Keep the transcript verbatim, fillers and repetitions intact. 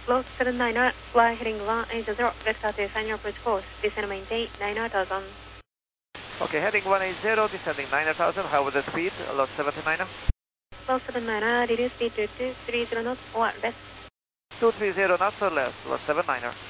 Lost seven niner, fly heading one eight zero, vector to final approach course, descend maintain nine thousand. Okay, heading one eight zero, descending nine thousand, how was the speed? Lost seven niner. Lost seven niner, reduce speed to two three zero knots or less. two three zero knots or less, Lost seven niner.